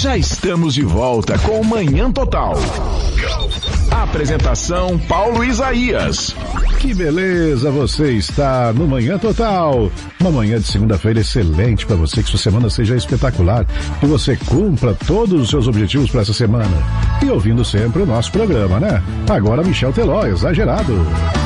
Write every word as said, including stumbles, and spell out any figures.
Já estamos de volta com o Manhã Total. Apresentação Paulo Isaías. Que beleza, você está no Manhã Total. Uma manhã de segunda-feira excelente para você, que sua semana seja espetacular, que você cumpra todos os seus objetivos para essa semana. E ouvindo sempre o nosso programa, né? Agora Michel Teló, exagerado.